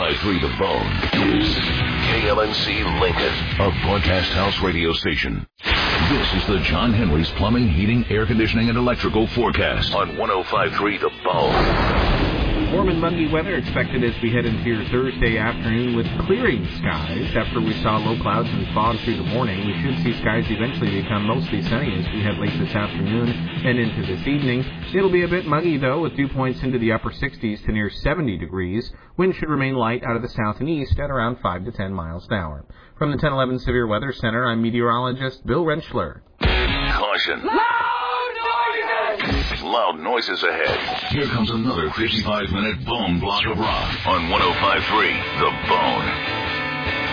105.3 The Bone is KLNC Lincoln, a broadcast house radio station. This is the John Henry's Plumbing, Heating, Air Conditioning, and Electrical forecast on 105.3 The Bone. Warm and muggy weather expected as we head into your Thursday afternoon with clearing skies. After we saw low clouds and fog through the morning, we should see skies eventually become mostly sunny as we head late this afternoon and into this evening. It'll be a bit muggy, though, with dew points into the upper 60s to near 70 degrees. Wind should remain light out of the south and east at around 5 to 10 miles an hour. From the 1011 Severe Weather Center, I'm meteorologist Bill Rentschler. Caution. Loud noises ahead. Here comes another 55-minute bone block of rock on 105.3 The Bone.